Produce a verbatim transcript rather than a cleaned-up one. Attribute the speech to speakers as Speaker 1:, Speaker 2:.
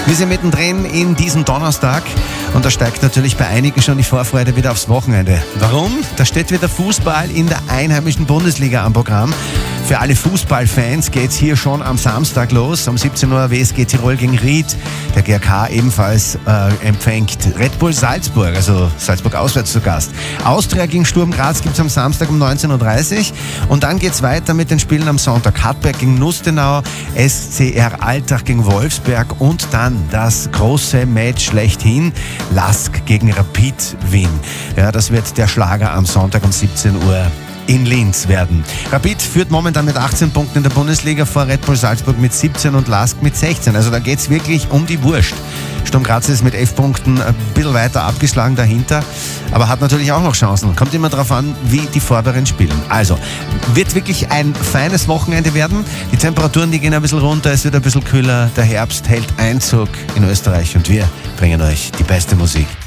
Speaker 1: Wir sind mittendrin in diesem Donnerstag und da steigt natürlich bei einigen schon die Vorfreude wieder aufs Wochenende. Warum? Da steht wieder Fußball in der einheimischen Bundesliga am Programm. Für alle Fußballfans geht's hier schon am Samstag los. Um siebzehn Uhr W S G Tirol gegen Ried. Der G R K ebenfalls äh, empfängt Red Bull Salzburg, also Salzburg auswärts zu Gast. Austria gegen Sturm Graz gibt's am Samstag um neunzehn Uhr dreißig. Und dann geht's weiter mit den Spielen am Sonntag. Hartberg gegen Nustenau, S C R Altach gegen Wolfsberg und dann das große Match schlechthin, Lask gegen Rapid Wien. Ja, das wird der Schlager am Sonntag um siebzehn Uhr in Linz werden. Rapid führt momentan mit achtzehn Punkten in der Bundesliga vor Red Bull Salzburg mit siebzehn und Lask mit sechzehn. Also da geht's wirklich um die Wurst. Sturm Graz ist mit elf Punkten ein bisschen weiter abgeschlagen dahinter, aber hat natürlich auch noch Chancen. Kommt immer darauf an, wie die Vorderen spielen. Also, wird wirklich ein feines Wochenende werden. Die Temperaturen, die gehen ein bisschen runter, es wird ein bisschen kühler. Der Herbst hält Einzug in Österreich und wir bringen euch die beste Musik.